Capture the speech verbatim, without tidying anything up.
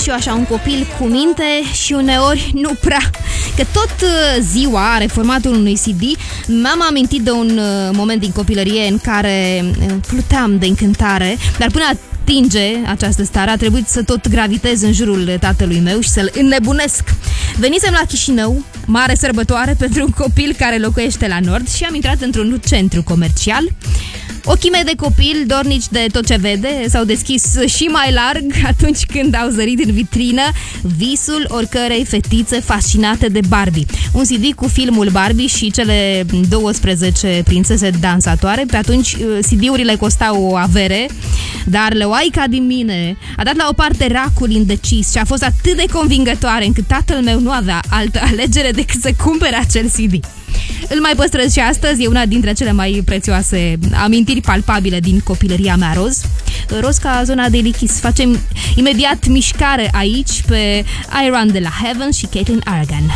și eu așa un copil cu minte și uneori nu prea. Că tot ziua are formatul unui C D. M-am amintit de un moment din copilărie în care pluteam de încântare, dar până atinge această stare a trebuit să tot gravitez în jurul tatălui meu și să-l înnebunesc. Venisem la Chișinău, mare sărbătoare pentru un copil care locuiește la nord, și am intrat într-un centru comercial. Ochii mei de copil, dornici de tot ce vede, s-au deschis și mai larg atunci când au zărit în vitrină visul oricărei fetițe fascinate de Barbie. Un C D cu filmul Barbie și cele douăsprezece prințese dansatoare. Pe atunci C D-urile costau o avere, dar lăoaica din mine a dat la o parte racul indecis și a fost atât de convingătoare încât tatăl meu nu avea altă alegere decât să cumpere acel C D. Îl mai păstrez și astăzi, e una dintre cele mai prețioase amintiri palpabile din copilăria mea, roz. Roz ca zona de Lichis. Facem imediat mișcare aici pe I Run de la Heaven și Caitlin Aragon.